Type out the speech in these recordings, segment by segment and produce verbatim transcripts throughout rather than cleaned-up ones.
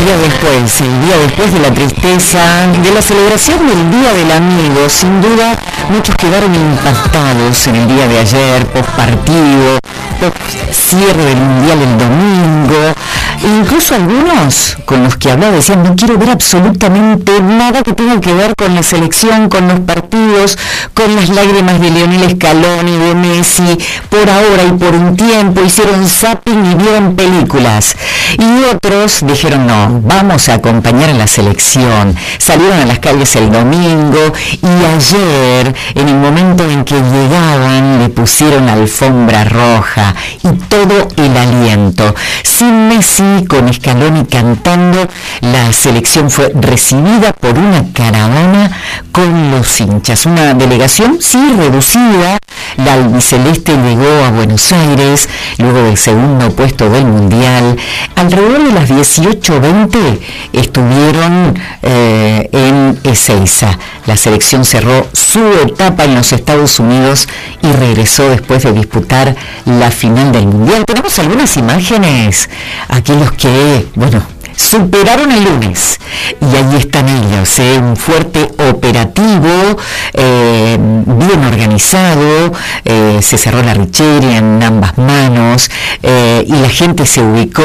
día después, el día después de la tristeza, de la celebración del Día del Amigo, sin duda muchos quedaron impactados en el día de ayer, post partido, post cierre del Mundial el domingo, incluso algunos con los que hablaba decían no quiero ver absolutamente nada que tenga que ver con la selección, con los partidos, con las lágrimas de Lionel Scaloni, de Messi, por ahora y por un tiempo, hicieron zapping y vieron películas. Y otros dijeron no, vamos a acompañar a la selección, salieron a las calles el domingo y ayer, en el momento en que llegaban, le pusieron alfombra roja y todo el aliento. Sin Messi, con Scaloni cantando, la selección fue recibida por una caravana con los hinchas, una delegación sí reducida. La albiceleste llegó a Buenos Aires luego del segundo puesto del Mundial. Alrededor de las dieciocho veinte estuvieron eh, en Ezeiza. La selección cerró su etapa en los Estados Unidos y regresó después de disputar la final del Mundial. Tenemos algunas imágenes, aquellos que, bueno, superaron el lunes y allí están ellos, ¿eh? Un fuerte operativo, eh, bien organizado, eh, se cerró la Richeria en ambas manos, eh, y la gente se ubicó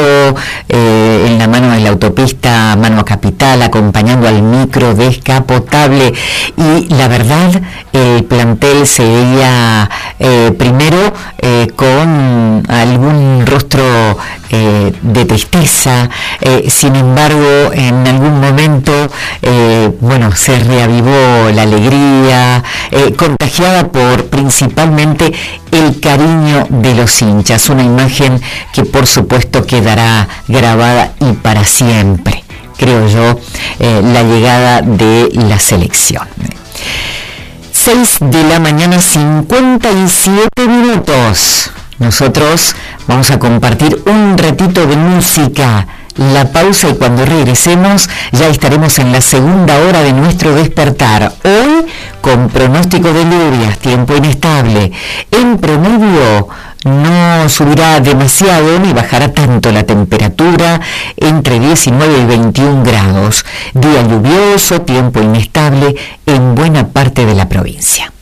eh, en la mano de la autopista, mano a Capital, acompañando al micro descapotable, y la verdad el plantel se veía eh, primero eh, con algún rostro eh, de tristeza, eh, sin embargo, en algún momento, eh, bueno, se reavivó la alegría, eh, contagiada por principalmente el cariño de los hinchas, una imagen que por supuesto quedará grabada y para siempre, creo yo, eh, la llegada de la selección. seis de la mañana, cincuenta y siete minutos. Nosotros vamos a compartir un ratito de música, la pausa, y cuando regresemos ya estaremos en la segunda hora de nuestro despertar. Hoy con pronóstico de lluvias, tiempo inestable. En promedio no subirá demasiado ni bajará tanto la temperatura, entre diecinueve y veintiún grados. Día lluvioso, tiempo inestable en buena parte de la provincia.